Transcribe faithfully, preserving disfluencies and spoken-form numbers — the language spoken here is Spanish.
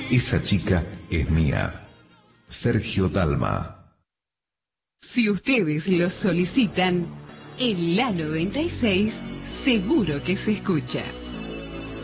Esa chica es mía. Sergio Dalma. Si ustedes lo solicitan, en la noventa y seis seguro que se escucha.